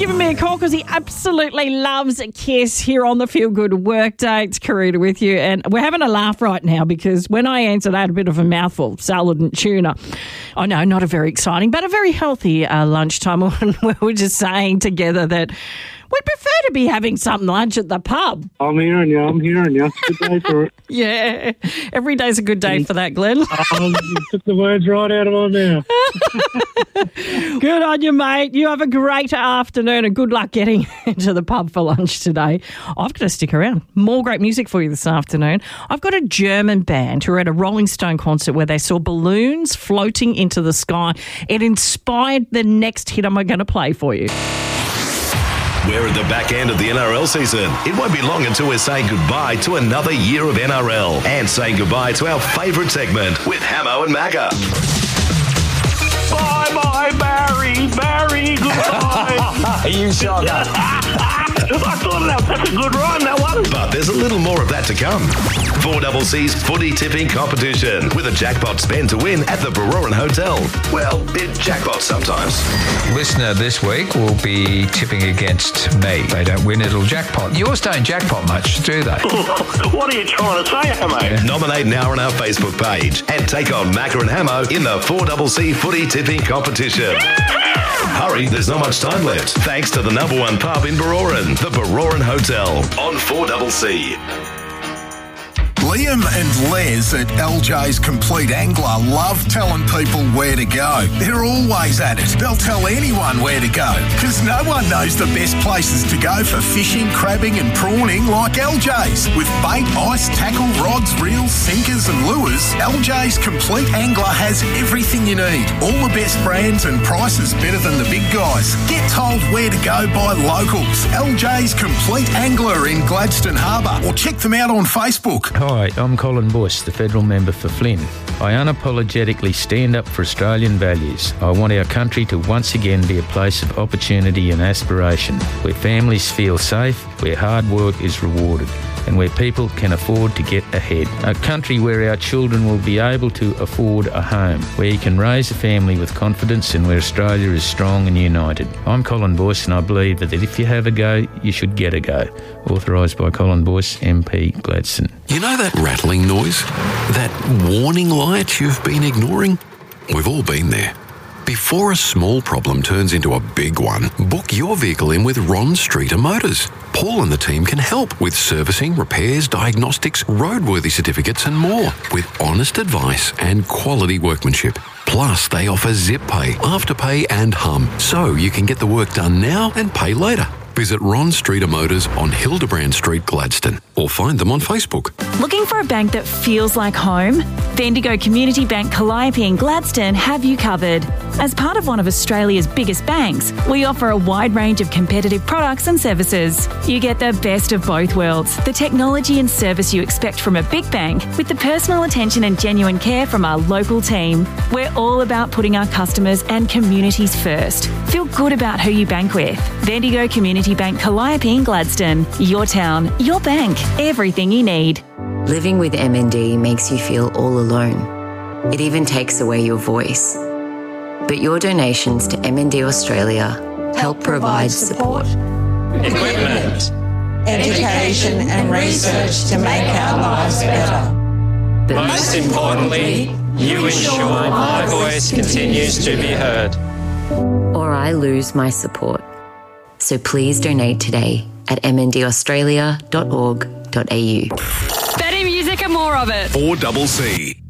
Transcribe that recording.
giving me a call because he absolutely loves a kiss here on the Feel Good Workday. It's Karita with you, and we're having a laugh right now because when I answered, I had a bit of a mouthful, salad and tuna. I know, not a very exciting, but a very healthy lunchtime. We were just saying together that we'd prefer to be having some lunch at the pub. I'm hearing you. Good day for it. Yeah, every day's a good day for that, Glenn. You took the words right out of my mouth. Good on you, mate. You have a great afternoon and good luck getting to the pub for lunch today. I've got to stick around. More great music for you this afternoon. I've got a German band who were at a Rolling Stone concert where they saw balloons floating into the sky. It inspired the next hit I'm going to play for you. We're at the back end of the NRL season. It won't be long until we're saying goodbye to another year of NRL and saying goodbye to our favourite segment with Hamo and Magga. Bye, Barry, goodbye. You shogger. I thought that's a good rhyme, that one. But there's a little more of that to come. 4CC's footy tipping competition with a jackpot spend to win at the Baroran Hotel. Well, it jackpots sometimes. Listener this week will be tipping against me. They don't win, it'll jackpot. Yours don't jackpot much, do they? What are you trying to say, Hamo? Nominate now on our Facebook page and take on Macca and Hamo in the 4CC footy tipping competition. Hurry, there's not much time left. Thanks to the number one pub in Baroran, the Baroran Hotel, on 4CC. Liam and Les at LJ's Complete Angler love telling people where to go. They're always at it. They'll tell anyone where to go because no one knows the best places to go for fishing, crabbing and prawning like LJ's. With bait, ice, tackle, rods, reels, sinkers and lures, LJ's Complete Angler has everything you need. All the best brands and prices better than the big guys. Get told where to go by locals. LJ's Complete Angler in Gladstone Harbour, or check them out on Facebook. Hi, I'm Colin Bush, the federal member for Flynn. I unapologetically stand up for Australian values. I want our country to once again be a place of opportunity and aspiration, where families feel safe, where hard work is rewarded, and where people can afford to get ahead. A country where our children will be able to afford a home, where you can raise a family with confidence and where Australia is strong and united. I'm Colin Boyce and I believe that if you have a go, you should get a go. Authorised by Colin Boyce, MP, Gladstone. You know that rattling noise? That warning light you've been ignoring? We've all been there. Before a small problem turns into a big one, book your vehicle in with Ron Streeter Motors. Paul and the team can help with servicing, repairs, diagnostics, roadworthy certificates and more, with honest advice and quality workmanship. Plus, they offer Zip Pay, Afterpay and Hum, so you can get the work done now and pay later. Visit Ron Streeter Motors on Hildebrand Street, Gladstone, or find them on Facebook. Looking for a bank that feels like home? Bendigo Community Bank Calliope in Gladstone have you covered. As part of one of Australia's biggest banks, we offer a wide range of competitive products and services. You get the best of both worlds, the technology and service you expect from a big bank, with the personal attention and genuine care from our local team. We're all about putting our customers and communities first. Feel good about who you bank with. Bendigo Community Bank Calliope in Gladstone. Your town, your bank, everything you need. Living with MND makes you feel all alone. It even takes away your voice. But your donations to MND Australia help provide support, equipment, education and research to make our lives better. But most importantly, you ensure my voice continues to be heard. Or I lose my support. So please donate today at mndaustralia.org.au. Better music and more of it. 4CC.